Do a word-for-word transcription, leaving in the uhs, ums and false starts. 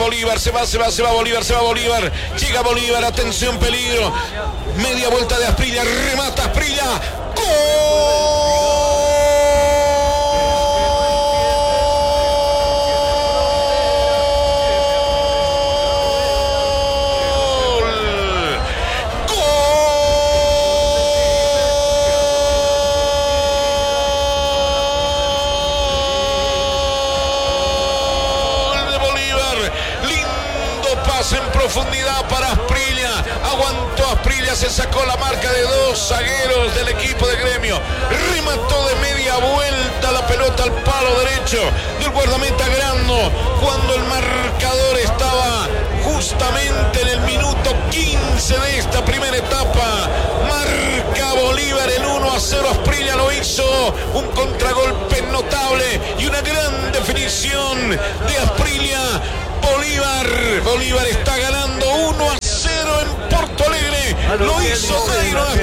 Bolívar, se va, se va, se va Bolívar, se va Bolívar. Llega Bolívar, atención, peligro. Media vuelta de Asprilla, remata Asprilla. ¡Gol! En profundidad para Asprilla, aguantó Asprilla, se sacó la marca de dos zagueros del equipo de Gremio, remató de media vuelta la pelota al palo derecho del guardameta Grando, cuando el marcador estaba justamente en el minuto quince de esta primera etapa. Marca Bolívar el uno a cero, Asprilla lo hizo, un contragolpe notable y una gran definición de Asprilla. Bolívar, Bolívar está ganando uno a cero en Porto Alegre, lo hizo Jairo.